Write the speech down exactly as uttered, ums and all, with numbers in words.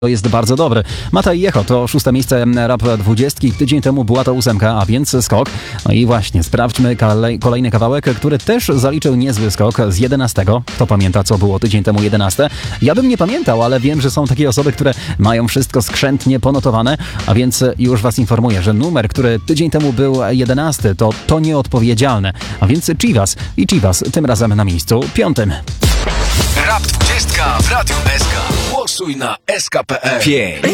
To jest bardzo dobry. Mata i Jecho to szóste miejsce Rap dwudziestki. Tydzień temu była to ósemka, a więc skok. No i właśnie, sprawdźmy kolej, kolejny kawałek, który też zaliczył niezły skok z jedenastego. Kto pamięta, co było tydzień temu jedenaste? Ja bym nie pamiętał, ale wiem, że są takie osoby, które mają wszystko skrzętnie ponotowane, a więc już was informuję, że numer, który tydzień temu był jedenasty, to to nieodpowiedzialne. A więc Chivas i Chivas tym razem na miejscu piątym. Rap dwudziestka w Radiu S K. Głosuj na S K kropka P L.